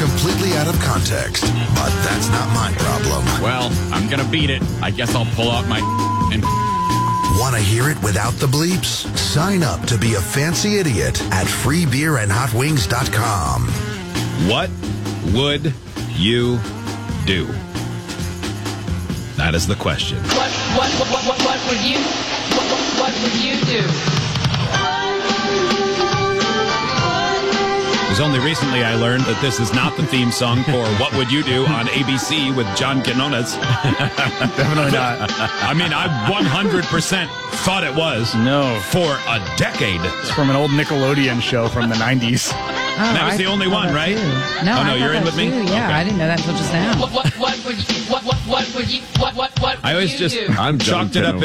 completely out of context, but that's not my problem. Well, I'm going to beat it. I guess I'll pull out my and... Want to hear it without the bleeps? Sign up to be a fancy idiot at freebeerandhotwings.com. What would you do? That is the question. What would you do? It was only recently I learned that this is not the theme song for What Would You Do on ABC with John Quinones. Definitely not. I mean, I 100% thought it was. No. For a decade. It's from an old Nickelodeon show from the 90s. That was the only one, right? No, oh, no, you're in with me? Yeah, okay. I didn't know that until just now. What would you I always just chalked it up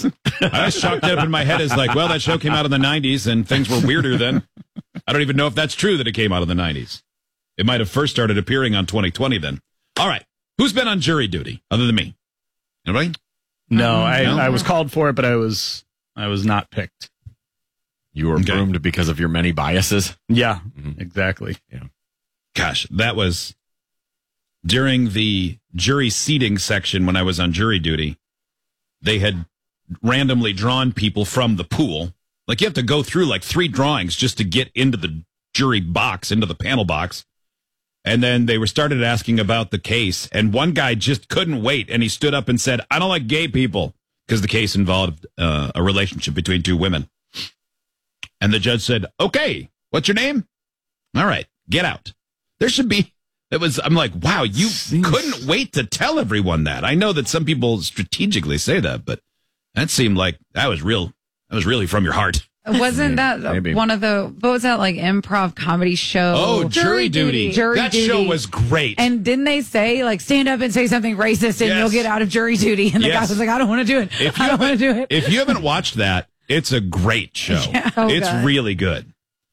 in my head as like, well, that show came out in the 90s and things were weirder then. I don't even know if that's true that it came out in the 90s. It might have first started appearing on 2020 then. All right. Who's been on jury duty other than me? Anybody? No, I was called for it, but I was not picked. You were groomed because of your many biases? Yeah, exactly. Yeah. Gosh, that was during the jury seating section when I was on jury duty. They had randomly drawn people from the pool. Like, you have to go through like 3 drawings just to get into the jury box, into the panel box. And then they started asking about the case. And one guy just couldn't wait. And he stood up and said, I don't like gay people, because the case involved a relationship between 2 women. And the judge said, okay, what's your name? All right, get out. There should be, I'm like, wow, you couldn't wait to tell everyone that. I know that some people strategically say that, but that seemed like that was really from your heart. Wasn't that Maybe. one of the, what was that, like, improv comedy show? Oh, Jury Duty. That show was great. And didn't they say, like, stand up and say something racist and you'll get out of jury duty? And the guy was like, I don't want to do it. I don't want to do it. If you haven't watched that, it's a great show. Yeah. It's really good.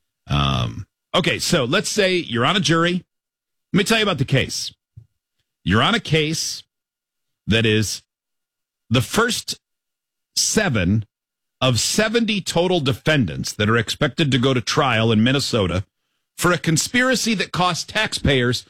Okay, so let's say you're on a jury. Let me tell you about the case. You're on a case that is the first 7 of 70 total defendants that are expected to go to trial in Minnesota for a conspiracy that cost taxpayers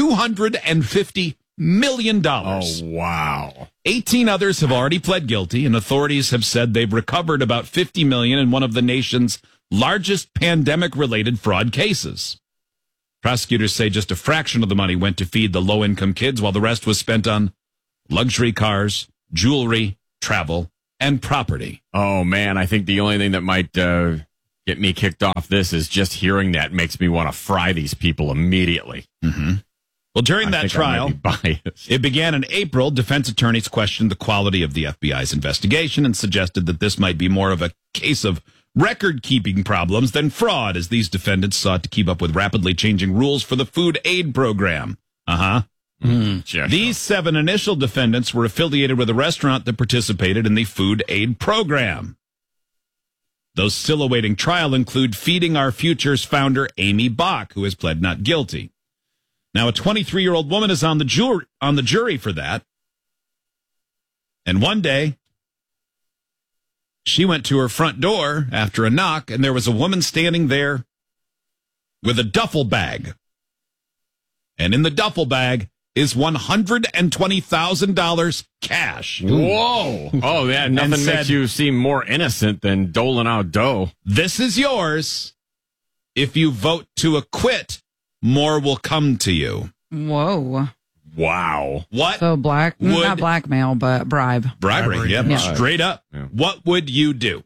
$250 million. Oh, wow. 18 others have already pled guilty, and authorities have said they've recovered about $50 million in one of the nation's largest pandemic-related fraud cases. Prosecutors say just a fraction of the money went to feed the low-income kids, while the rest was spent on luxury cars, jewelry, travel, and property. Oh, man, I think the only thing that might get me kicked off this is just hearing that makes me want to fry these people immediately. Mm-hmm. Well, during that trial, it began in April. Defense attorneys questioned the quality of the FBI's investigation and suggested that this might be more of a case of record-keeping problems than fraud, as these defendants sought to keep up with rapidly changing rules for the food aid program. These 7 initial defendants were affiliated with a restaurant that participated in the food aid program. Those still awaiting trial include Feeding Our Future's founder, Amy Bach, who has pled not guilty. Now, a 23-year-old woman is on the jury for that. And one day, she went to her front door after a knock, and there was a woman standing there with a duffel bag. And in the duffel bag is $120,000 cash. Whoa. Oh, yeah, nothing makes you seem more innocent than doling out dough. This is yours. If you vote to acquit, more will come to you. Whoa. Wow. What? So not blackmail, but bribe. Bribery, yep. Yeah. Straight up. Yeah. What would you do?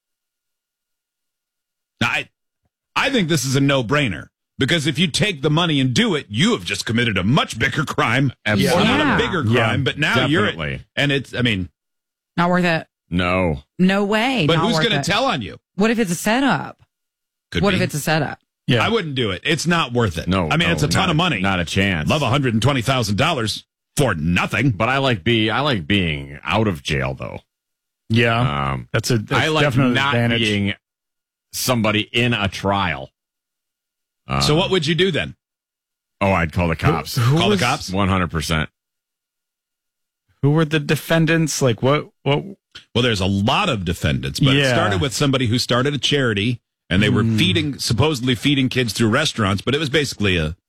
Now, I think this is a no-brainer. Because if you take the money and do it, you have just committed a much bigger crime. Absolutely. Or not a bigger crime, but now definitely. and it's, not worth it. No. No way. But who's going to tell on you? What if it's a setup? What if it's a setup? Yeah. I wouldn't do it. It's not worth it. No. It's a ton of money. Not a chance. Love $120,000 for nothing. But I like being out of jail, though. Yeah. That's I like definitely not advantage. being somebody in a trial. So what would you do then? Oh, I'd call the cops. Call the cops? 100%. Who were the defendants? Like what? Well, there's a lot of defendants, but it started with somebody who started a charity, and they were supposedly feeding kids through restaurants, but it was basically a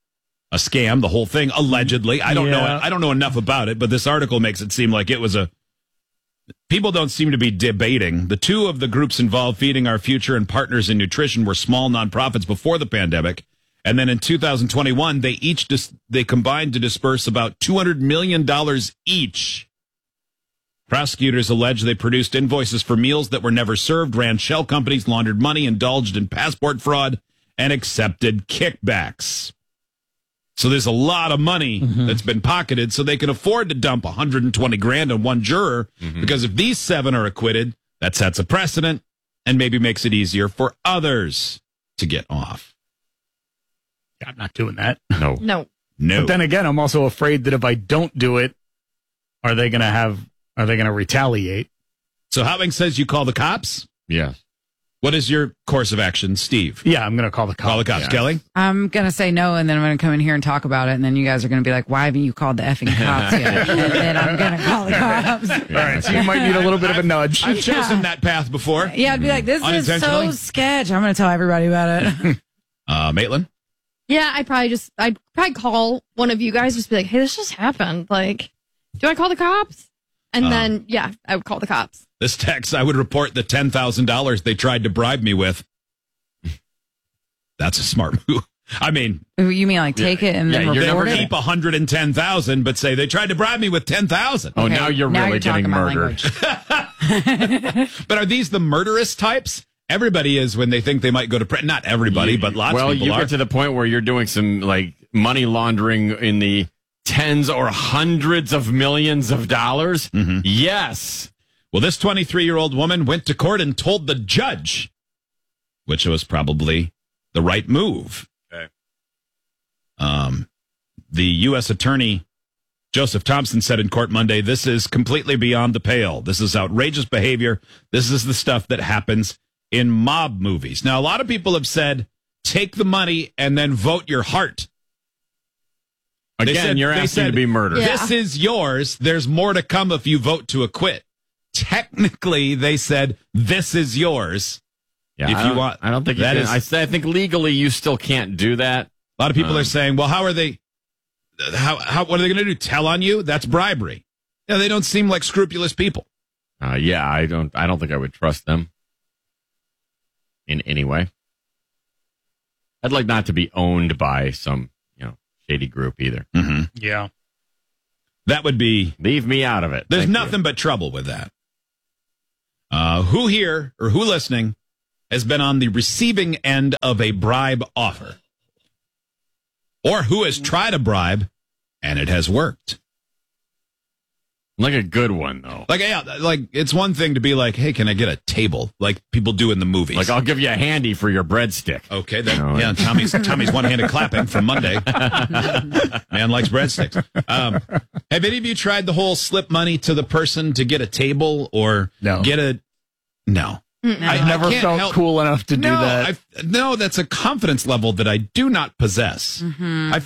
a scam, the whole thing, allegedly. I don't know. I don't know enough about it, but this article makes it seem like it was people don't seem to be debating. The two of the groups involved, Feeding Our Future and Partners in Nutrition, were small nonprofits before the pandemic. And then in 2021, they combined to disperse about $200 million each. Prosecutors allege they produced invoices for meals that were never served, ran shell companies, laundered money, indulged in passport fraud, and accepted kickbacks. So there's a lot of money that's been pocketed, so they can afford to dump $120,000 on one juror, because if these 7 are acquitted, that sets a precedent and maybe makes it easier for others to get off. Yeah, I'm not doing that. No. But then again, I'm also afraid that if I don't do it, are they going to retaliate? So Howing says you call the cops? Yeah. What is your course of action, Steve? Yeah, I'm going to call the cops. Call the cops. Yeah. Kelly? I'm going to say no, and then I'm going to come in here and talk about it, and then you guys are going to be like, why haven't you called the effing cops yet? And then I'm going to call the cops. All right, so you might need a little bit of a nudge. I've chosen that path before. Yeah, I'd be like, this is so sketch. I'm going to tell everybody about it. Maitland? Yeah, I'd probably call one of you guys, just be like, hey, this just happened. Like, do I call the cops? And then, yeah, I would call the cops. This text, I would report the $10,000 they tried to bribe me with. That's a smart move. I mean, you mean like take it and then report it? Keep $110,000, but say they tried to bribe me with $10,000. Oh, now you're really getting murdered. But are these the murderous types? Everybody is when they think they might go to prison. Not everybody, but lots of people are. Well, you get to the point where you're doing some like money laundering in the tens or hundreds of millions of dollars. Yes. Well, this 23-year-old woman went to court and told the judge, which was probably the right move. Okay. The U.S. Attorney Joseph Thompson said in court Monday, this is completely beyond the pale. This is outrageous behavior. This is the stuff that happens in mob movies. Now, a lot of people have said, take the money and then vote your heart. Again, you're asking to be murdered. Yeah. This is yours. There's more to come if you vote to acquit. Technically, they said, this is yours. Yeah, I don't think that is. I think legally you still can't do that. A lot of people are saying, well, how are they? What are they going to do? Tell on you? That's bribery. Yeah, they don't seem like scrupulous people. Yeah, I don't think I would trust them in any way. I'd like not to be owned by some, shady group either. Yeah. That would be... Leave me out of it. There's nothing but trouble with that. Who here, or who listening, has been on the receiving end of a bribe offer? Or who has tried a bribe, and it has worked? Like a good one, though. Like it's one thing to be like, hey, can I get a table? Like people do in the movies. Like, I'll give you a handy for your breadstick. Okay, then, Tommy's one-handed clapping from Monday. Man likes breadsticks. Have any of you tried the whole slip money to the person to get a table or get a... No. I never felt cool enough to do that. No, that's a confidence level that I do not possess. I